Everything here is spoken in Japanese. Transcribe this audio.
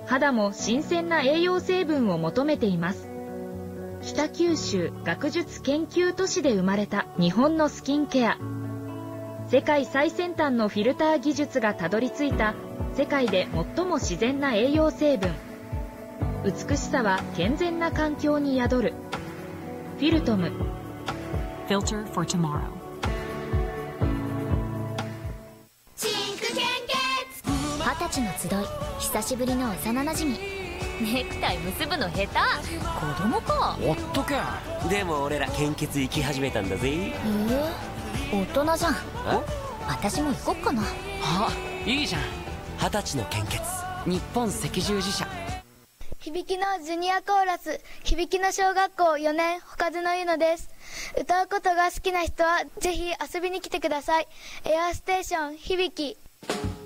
肌も新鮮な栄養成分を求めています。北九州学術研究都市で生まれた日本のスキンケア。世界最先端のフィルター技術がたどり着いた世界で最も自然な栄養成分。美しさは健全な環境に宿る。フィルトム。 Filter for tomorrow。 20歳の集い、久しぶりの幼なじみ。ネクタイ結ぶの下手。子供か。 おっとけ。 でも俺ら献血行き始めたんだぜ。 大人じゃん。私も行こっかな。 あ、いいじゃん。 20歳の献血。 日本赤十字社。 響きのジュニアコーラス、響きの小学校4年ほかずのゆのです。歌うことが好きな人はぜひ遊びに来てください。エアーステーション響き。